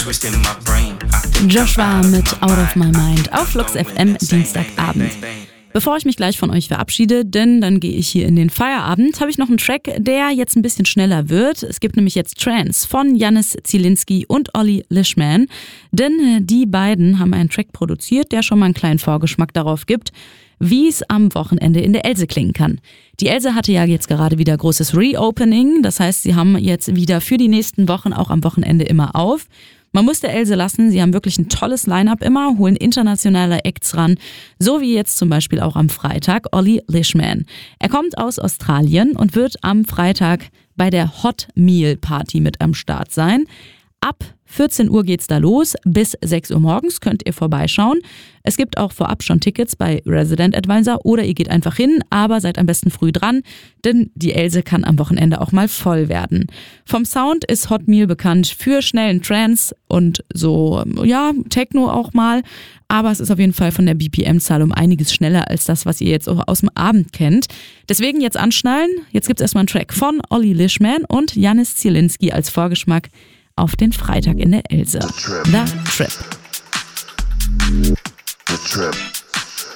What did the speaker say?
Joshua mit Out of My Mind auf Flux FM Dienstagabend. Bevor ich mich gleich von euch verabschiede, denn dann gehe ich hier in den Feierabend, habe ich noch einen Track, der jetzt ein bisschen schneller wird. Es gibt nämlich jetzt Trance von Janis Zielinski und Olli Lischman. Denn die beiden haben einen Track produziert, der schon mal einen kleinen Vorgeschmack darauf gibt, wie es am Wochenende in der Else klingen kann. Die Else hatte ja jetzt gerade wieder großes Reopening, das heißt, sie haben jetzt wieder für die nächsten Wochen auch am Wochenende immer auf. Man muss der Else lassen, sie haben wirklich ein tolles Line-Up immer, holen internationale Acts ran, so wie jetzt zum Beispiel auch am Freitag Olli Lischman. Er kommt aus Australien und wird am Freitag bei der Hot Meal Party mit am Start sein. Ab 14 Uhr geht's da los, bis 6 Uhr morgens könnt ihr vorbeischauen. Es gibt auch vorab schon Tickets bei Resident Advisor oder ihr geht einfach hin, aber seid am besten früh dran, denn die Else kann am Wochenende auch mal voll werden. Vom Sound ist Hot Meal bekannt für schnellen Trance und so, ja, Techno auch mal, aber es ist auf jeden Fall von der BPM-Zahl um einiges schneller als das, was ihr jetzt auch aus dem Abend kennt. Deswegen jetzt anschnallen, jetzt gibt's erstmal einen Track von Olli Lischman und Janis Zielinski als Vorgeschmack auf den Freitag in der Else. The Trip. The Trip.